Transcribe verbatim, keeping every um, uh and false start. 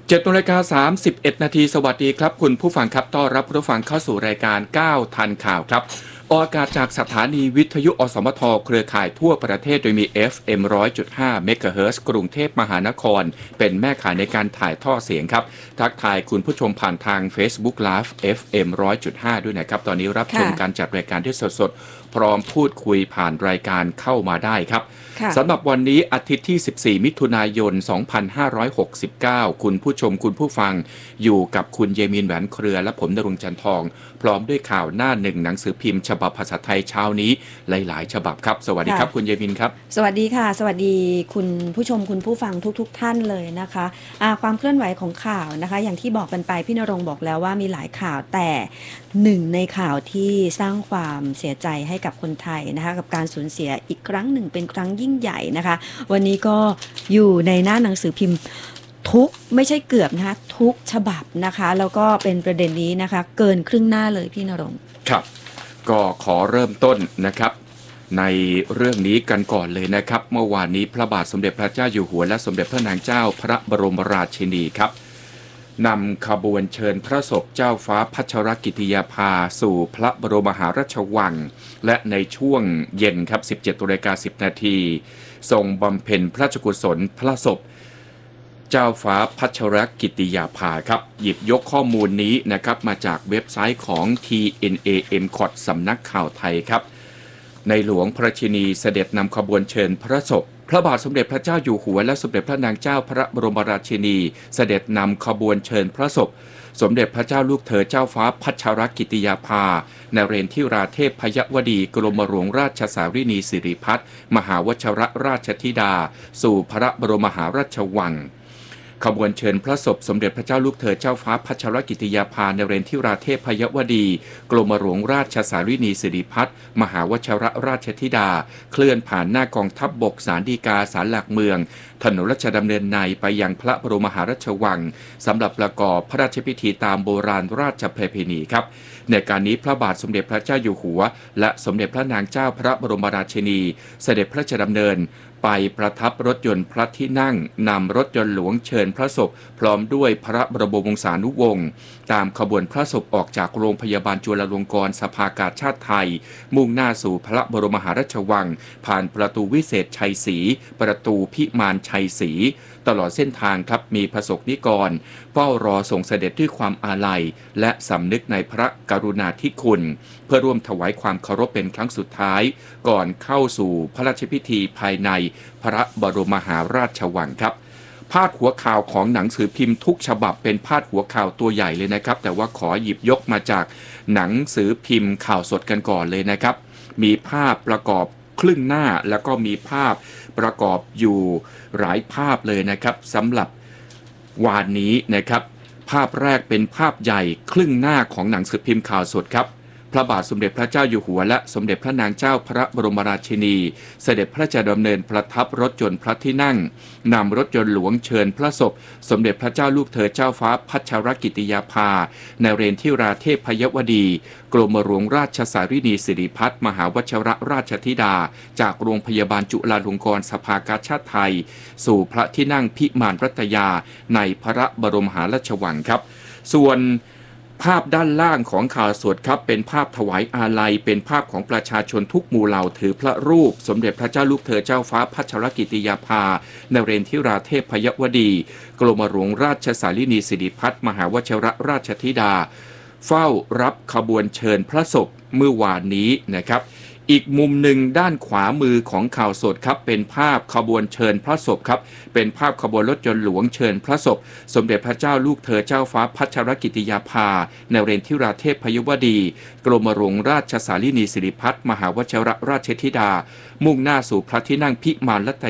เจ็ดนาฬิกาสามสิบเอ็ดนาทีสวัสดีครับคุณผู้ฟังครับต้อนรับผู้ฟังเข้าสู่รายการก้าวทันข่าวครับออกอากาศจากสถานีวิทยุอสมทเครือข่ายทั่วประเทศโดยมี เอฟ เอ็ม หนึ่งร้อยจุดห้า เมกะเฮิรตซ์กรุงเทพมหานครเป็นแม่ข่ายในการถ่ายทอดเสียงครับทักทายคุณผู้ชมผ่านทาง Facebook Live เอฟ เอ็ม หนึ่งร้อยจุดห้า ด้วยนะครับตอนนี้รับชมการจัดรายการที่สดๆพร้อมพูดคุยผ่านรายการเข้ามาได้ครับสำหรับวันนี้อาทิตย์ที่สิบสี่มิถุนายนสองพันห้าร้อยหกสิบเก้าคุณผู้ชมคุณผู้ฟังอยู่กับคุณเยมีนแหวนเครือและผมณรงค์จันทองพร้อมด้วยข่าวหน้าหนึ่งหนังสือพิมพ์ฉบับภาษาไทยเช้านี้หลายๆฉบับครับสวัสดีครับคุณเยมีนครับสวัสดีค่ะสวัสดีคุณผู้ชมคุณผู้ฟังทุกๆ ท่านเลยนะคะะความเคลื่อนไหวของข่าวนะคะอย่างที่บอกกันไปพี่ณรงค์บอกแล้วว่ามีหลายข่าวแต่หนึ่งในข่าวที่สร้างความเสียใจให้กับคนไทยนะคะกับการสูญเสียอีกครั้งหนึ่งเป็นครั้งยิ่งใหญ่นะคะวันนี้ก็อยู่ในหน้าหนังสือพิมพ์ทุกไม่ใช่เกือบนะคะทุกฉบับนะคะแล้วก็เป็นประเด็นนี้นะคะเกินครึ่งหน้าเลยพี่ณรงค์ครับก็ขอเริ่มต้นนะครับในเรื่องนี้กันก่อนเลยนะครับเมื่อวานนี้พระบาทสมเด็จพระเจ้าอยู่หัวและสมเด็จพระนางเจ้าพระบรมราชินีครับนำขบวนเชิญพระศพเจ้าฟ้าพัชรกิติยาภาสู่พระบรมมหาราชวังและในช่วงเย็นครับ สิบเจ็ดนาฬิกาสิบนาทีทรงบำเพ็ญพระราชกุศลพระศพเจ้าฟ้าพัชรกิติยาภาครับหยิบยกข้อมูลนี้นะครับมาจากเว็บไซต์ของ ที เอ็น เอ เอ็ม ซี โอ ที สำนักข่าวไทยครับในหลวงพระราชินีเสด็จนำขบวนเชิญพระศพพระบาทสมเด็จพระเจ้าอยู่หัวและสมเด็จพระนางเจ้าพระบรมราชินีเสด็จนำขบวนเชิญพระศพสมเด็จพระเจ้าลูกเธอเจ้าฟ้าพัชรกิติยาภานเรนทิราเทพพยวดีกรมหลวงราชสารินีสิริพัฒน์มหาวชรราชธิดาสู่พระบรมมหาราชวังขบวนเชิญพระศพสมเด็จพระเจ้าลูกเธอเจ้าฟ้าพัชรกิติยาภานเรนทิราเทพพยวดีกรมหลวงราชสารินีสิริพัฒน์มหาวชรราชธิดาเคลื่อนผ่านหน้ากองทัพบกศาลฎีกาศาลหลักเมืองถนนราชดำเนินในไปยังพระบรมมหาราชวังสำหรับประกอบพระราชพิธีตามโบราณราชประเพณีครับในการนี้พระบาทสมเด็จพระเจ้าอยู่หัวและสมเด็จพระนางเจ้าพระบรมราชินีเสด็จพระราชดำเนินไปประทับรถยนต์พระที่นั่งนำรถยนต์หลวงเชิญพระศพพร้อมด้วยพระบรมวงศานุวงศ์ตามขบวนพระศพออกจากโรงพยาบาลจุฬาลงกรณ์สภากาชาดไทยมุ่งหน้าสู่พระบรมมหาราชวังผ่านประตูวิเศษชัยศรีประตูพิมานชัยศรีตลอดเส้นทางครับมีพระสงฆ์นิกรเฝ้ารอส่งเสด็จด้วยความอาลัยและสำนึกในพระกรุณาธิคุณเพื่อร่วมถวายความเคารพเป็นครั้งสุดท้ายก่อนเข้าสู่พระราชพิธีภายในพระบรมมหาราชวังครับพาดหัวข่าวของหนังสือพิมพ์ทุกฉบับเป็นพาดหัวข่าวตัวใหญ่เลยนะครับแต่ว่าขอหยิบยกมาจากหนังสือพิมพ์ข่าวสดกันก่อนเลยนะครับมีภาพประกอบครึ่งหน้าแล้วก็มีภาพประกอบอยู่หลายภาพเลยนะครับสำหรับวานนี้นะครับภาพแรกเป็นภาพใหญ่ครึ่งหน้าของหนังสือพิมพ์ข่าวสดครับพระบาทสมเด็จพระเจ้าอยู่หัวและสมเด็จพระนางเจ้าพระบรมราชินีเสด็จพระราชดำเนินประทับรถยนต์พระที่นั่งนำรถยนต์หลวงเชิญพระศพสมเด็จพระเจ้าลูกเธอเจ้าฟ้าพัชรกิติยาภานเรนทิราเทพพยวดีกรมหลวงราชสารินีสิริพัฒน์มหาวชรราชธิดาจากโรงพยาบาลจุฬาลงกรณ์สภากาชาดไทยสู่พระที่นั่งพิมานรัตยาในพระบรมมหาราชวังครับส่วนภาพด้านล่างของข่าวสดครับเป็นภาพถวายอาลัยเป็นภาพของประชาชนทุกหมู่เหล่าถือพระรูปสมเด็จพระเจ้าลูกเธอเจ้าฟ้าพัชรกิติยาภานเรนทิราเทพพยวดีกรมหลวงราชสารินีสิริพัฒน์มหาวชรราชธิดาเฝ้ารับขบวนเชิญพระศพเมื่อวานนี้นะครับอีกมุมหนึ่งด้านขวามือของข่าวสดครับเป็นภาพขบวนเชิญพระศพครับเป็นภาพขบวนรถยนต์หลวงเชิญพระศพสมเด็จพระเจ้าลูกเธอเจ้าฟ้าพัชรกิติยาภานเรนทิราเทพพยวดีกรมหลวงราชสารินีสิริพัฒน์มหาวชรราชธิดามุ่งหน้าสู่พระที่นั่งพิมานรัต